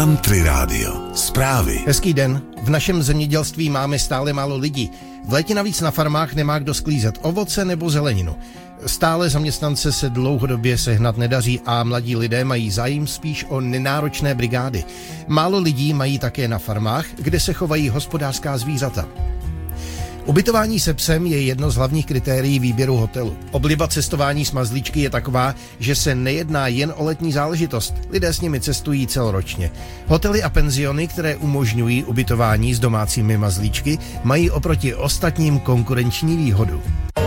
Country Radio. Zprávy. Hezký den. V našem zemědělství máme stále málo lidí. V létě navíc na farmách nemá kdo sklízet ovoce nebo zeleninu. Stále zaměstnance se dlouhodobě sehnat nedaří a mladí lidé mají zájem spíš o nenáročné brigády. Málo lidí mají také na farmách, kde se chovají hospodářská zvířata. Ubytování se psem je jedno z hlavních kritérií výběru hotelu. Obliba cestování s mazlíčky je taková, že se nejedná jen o letní záležitost. Lidé s nimi cestují celoročně. Hotely a penziony, které umožňují ubytování s domácími mazlíčky, mají oproti ostatním konkurenční výhodu.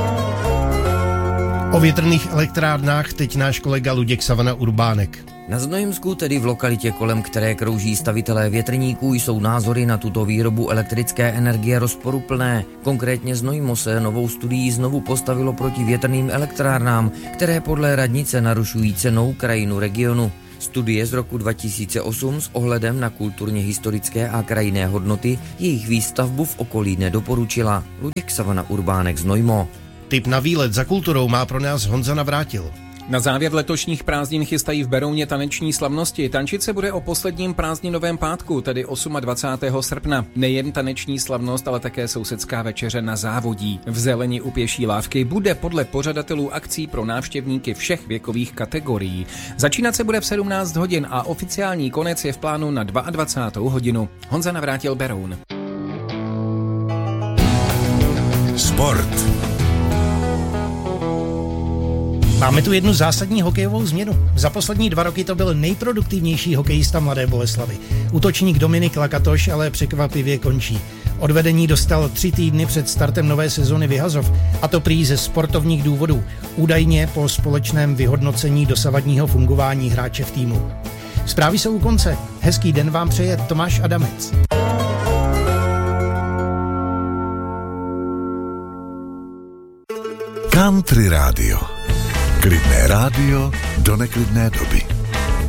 O větrných elektrárnách teď náš kolega Luděk Savana Urbánek. Na Znojemsku, tedy v lokalitě, kolem které krouží stavitelé větrníků, jsou názory na tuto výrobu elektrické energie rozporuplné. Konkrétně Znojmo se novou studií znovu postavilo proti větrným elektrárnám, které podle radnice narušují cennou krajinu regionu. Studie z roku 2008 s ohledem na kulturně historické a krajinné hodnoty jejich výstavbu v okolí nedoporučila. Luděk Savana Urbánek, Znojmo. Tip na výlet za kulturou má pro nás Honza Navrátil. Na závěr letošních prázdnin chystají v Berouně taneční slavnosti. Tančit se bude o posledním prázdninovém pátku, tedy 28. srpna. Nejen taneční slavnost, ale také sousedská večeře na Závodí. V Zeleni u pěší lávky bude podle pořadatelů akcí pro návštěvníky všech věkových kategorií. Začínat se bude v 17 hodin a oficiální konec je v plánu na 22. hodinu. Honza Navrátil, Beroun. Sport. Máme tu jednu zásadní hokejovou změnu. Za poslední 2 roky to byl nejproduktivnější hokejista Mladé Boleslavi. Útočník Dominik Lakatoš ale překvapivě končí. Odvedení dostal 3 týdny před startem nové sezony vyhazov, a to prý ze sportovních důvodů. Údajně po společném vyhodnocení dosavadního fungování hráče v týmu. Zprávy jsou u konce. Hezký den vám přeje Tomáš Adamec. Country Radio. Klidné rádio do neklidné doby.